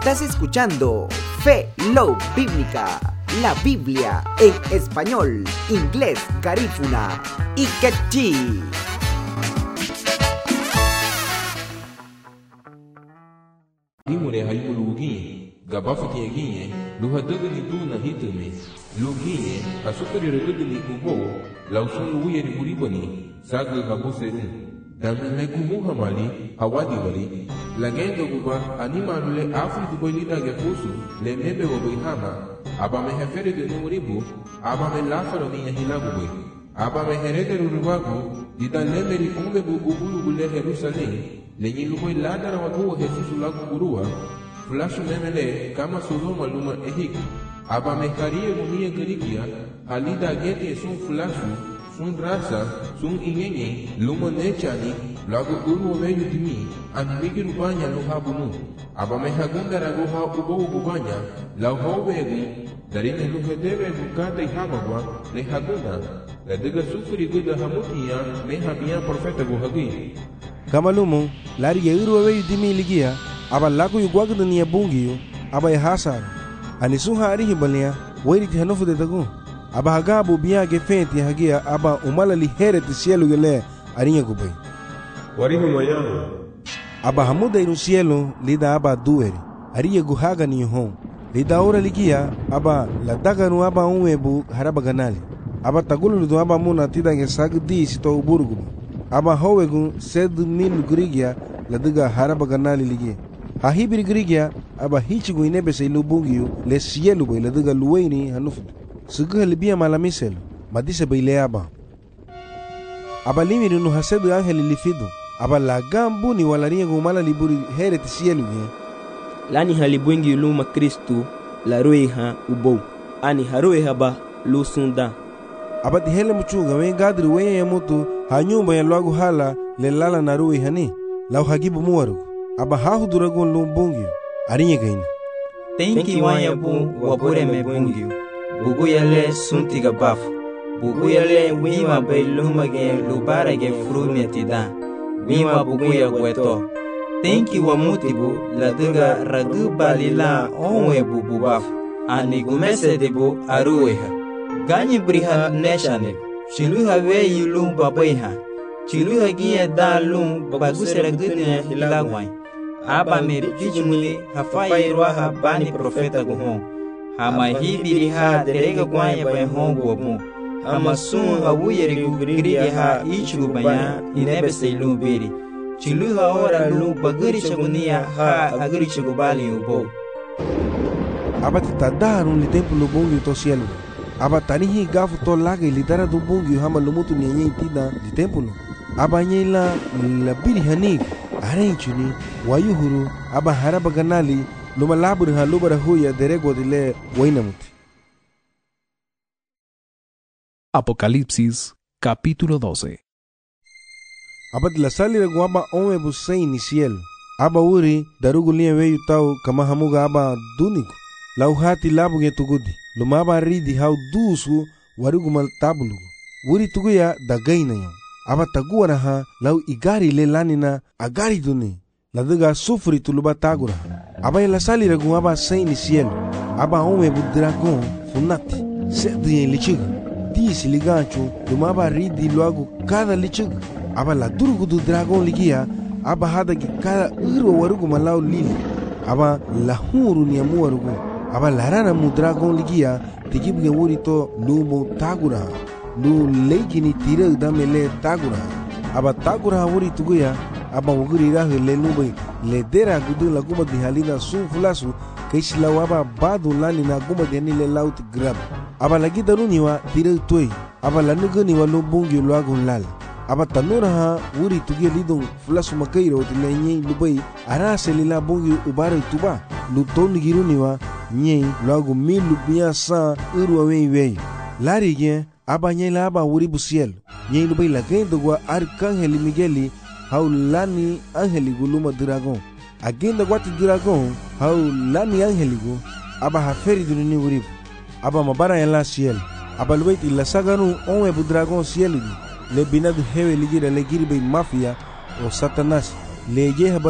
Estás escuchando Fe Love Bíblica, la Biblia en español, inglés, garífuna y quechí. Imure hayu lugi, gabafati yaginye, luhadaga ni duna hitame, lugi, asukari regada ni ubo, lausun uye ni buribani, saga habuserun. Damne kumu hamali, hawadi wali, lagendo guba, animalule afri dubai lida gefusu, le mebe wabai hama, aba me hefere de numuribu, aba me lafaro ni yahilagubai, aba me herede ruruwagu, dida lemeri umbebu ubulu gule Jerusalem, lenyi lumoi ladara wakuwa Jesusu lagu gurua, flashu memele kama Sodoma luma ehik, aba me karie mumia gerikia, halida gete sun flashu, sun rasa, sun ingenye, luma nechani, lagu uru weyu dimi, animigi rubanya luhabunu, aba me hagunda raguha ubo ubanya, lau hawegu, darine luhedebe bukata ihamagwa, le hagunda, la dega sufri guda hamutia, me habia profeta guhagi. Kama lumo, lari ya uru weyu dimi ligia, aba lagu yugwagda ni ya bungiyo, aba ya hasara, anisuha arihi balia, wairi tihanofu de tagu. Aba hagabu biya gefenti hagia aba umala li hereti cielo gele arinha gubai. Warihu mayangu. Aba hamuda inu cielo lida aba dueri. Arinha guhaga ni hon. Lida ora ligia aba ladaga nu aba unwebu haraba ganali. Aba tagulu ludu aba muna tidange sagdi sito uburugu. Aba howegu sed mil grigia ladaga haraba ganali ligia. Hahibiri grigia aba hichigu inebe se ilubungiu le cielo bai ladaga luweini hanufudu. Suguha libia malamiselo, madise baile aba. Aba limiri no hasedu angeli lifido. Aba lagambu ni walarinha gumala liburi hereti cielo ye. Lani halibwengi luma Kristu la roiha ubou. Ani haroiha ba lusunda. Aba tihele mchunga wen gadri wen ya mutu hanyumba ya lwagu hala le lala na roiha ni. Lau hagibu muwarugu. Aba hahu duragun lumbungi. Arinha gaina. Tenki wanya bu wabure me bungi. Bugu yale suntiga bafu. Bugu yale wima bay lumage lubarage frumetida. Wima bugu ya gweto. Tenki wa mutibu laduga ragu balila onwe bubu bafu. Ani gumese debu arueha. Ganyi briha neshane. Chiluha we yulum babayha. Chiluha giye da lum bagusera gudine hilagwai. Aba me bijumuli hafaye roha bani profeta guhon. Hama hibiri ha derega gwanya bai hongo mu. Hama sun hawuyeri gugiri ha ichu banya inebe seilu biri. Chilu ha ora lu bagiri chagunia ha agiri chagubali ubo. Aba titadaru li tempo lubungi to cielo. Aba tanihi gafu to laga ilitara do bungi hama lumutu nyenye itida li tempo lo. Aba nyela la biri hanik arenchuni wayuhuru aba haraba ganali luma laburi ha lubara huya derego dile wainamuti. Apocalipsis capítulo 12. Abad la salira guaba onwe busei ni cielo. Aba uri darugu liya weyu tau kama hamuga aba duniku. Lau hati labu ge tugudi. Luma aba ridi hau dusu warugu mal tabulugu. Uri tuguya dagaina yau. Aba taguara ha lau igari le lanina agari duni. Laduga sufri tuluba tagura. Aba la salira guaba sei ni cielo. Aba onwe bu dragon funati. Sedu yen lichiga. Disi ligancho luma aba ridi luagu kada lichiga. Aba la durgu du dragon ligia. Aba hada ki kada uro warugu malau lili. Aba la huru ni amu warugu. Aba la rana mu dragon ligia. Tikibuge wuri to lumo tagura. Lu leiki ni tira udamele tagura. Aba tagura wuri tuguya. Aba wuguri rahu le lumbai. Le dera gudu la guma di halina sun fulasu. Kaishi lau aba badu lani na guma di anile laut grab. Aba lagi daruni wa tira utoi. Aba la nugani wa lumbungi luagun lal. Aba tanura ha wuri tugia lidong fulasu makaira otile nyei lubai. Arase lila bungi ubara utuba. Lutoni giruni wa nyei luagu milu biya sa urwa wei wei. Lari gen aba nyei la aba wuri busiel. Nyei lubai la gendo gwa arkangeli Migueli. Hau lani angeli guluma dragon. Agenda gwati dragon. Hau lani angeli gu. Aba haferi dunini wuribu. Aba mabara ya la ciel. Aba lubaiti la saganu onwe bu dragon ciel. Le binadu hewe ligira le giribe mafia o satanas. Le yeha